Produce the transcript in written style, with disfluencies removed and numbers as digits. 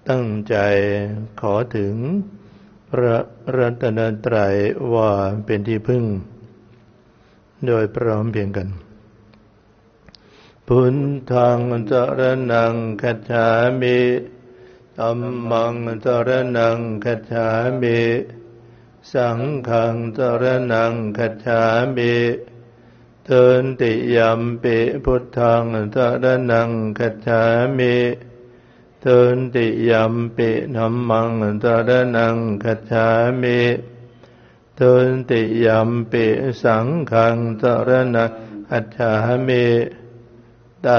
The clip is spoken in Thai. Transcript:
ตั้งใจขอถึงพระรัตนตรัยว่าเป็นที่พึ่งโดยพร้อมเพรียงกันพุทธังสรณังคัจฉามิธัมมังสรณังคัจฉามิสังฆังสรณังคัจฉามิเทินติยัมปิพุทธังสรณังคัจฉามิเทินติยัมปิธัมมังสรณังคัจฉามิเทินติยัมปิสังฆังสรณังคัจฉามิ